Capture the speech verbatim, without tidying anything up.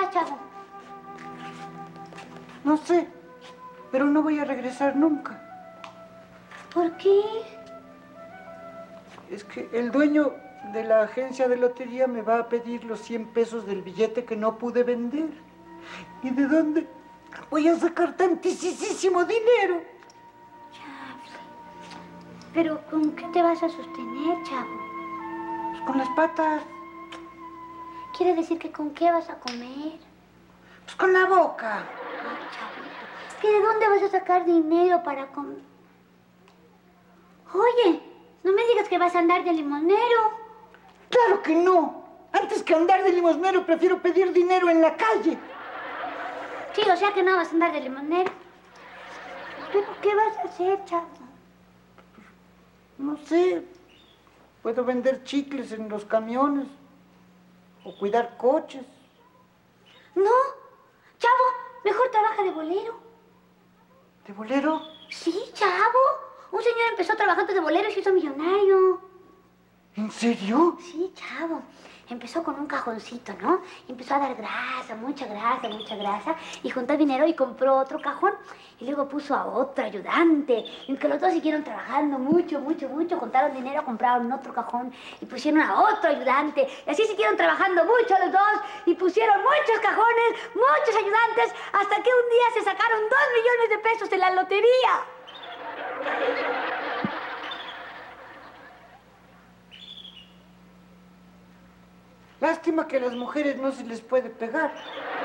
vas, chavo? No sé, pero no voy a regresar nunca. ¿Por qué? Es que el dueño de la agencia de lotería me va a pedir los cien pesos del billete que no pude vender. ¿Y de dónde voy a sacar tantísimo dinero? Chable. ¿Pero con qué te vas a sostener, chavo? Pues con las patas. ¿Quiere decir que con qué vas a comer? Pues con la boca. Ay, chavito. ¿Y de dónde vas a sacar dinero para comer? Oye, no me digas que vas a andar de limonero. ¡Claro que no! Antes que andar de limosnero, prefiero pedir dinero en la calle. Sí, o sea que no vas a andar de limonero. ¿Pero qué vas a hacer, chavo? No sé. Puedo vender chicles en los camiones. O cuidar coches. No, chavo, mejor trabaja de bolero. ¿De bolero? Sí, chavo. Un señor empezó trabajando de bolero y se hizo millonario. ¿En serio? Sí, chavo. Empezó con un cajoncito, ¿no? Empezó a dar grasa, mucha grasa, mucha grasa. Y juntó dinero y compró otro cajón. Y luego puso a otro ayudante. Y que los dos siguieron trabajando mucho, mucho, mucho. Juntaron dinero, compraron otro cajón. Y pusieron a otro ayudante. Y así siguieron trabajando mucho los dos. Y pusieron muchos cajones, muchos ayudantes. Hasta que un día se sacaron dos millones de pesos en la lotería. Lástima que a las mujeres no se les puede pegar.